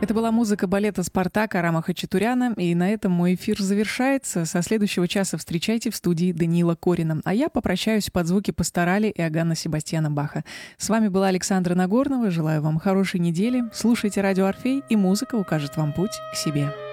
Это была музыка балета «Спартак» Арама Хачатуряна, и на этом мой эфир завершается. Со следующего часа встречайте в студии Даниила Корина. А я попрощаюсь под звуки пасторали Иоганна Себастьяна Баха. С вами была Александра Нагорнова. Желаю вам хорошей недели. Слушайте радио «Орфей», и музыка укажет вам путь к себе.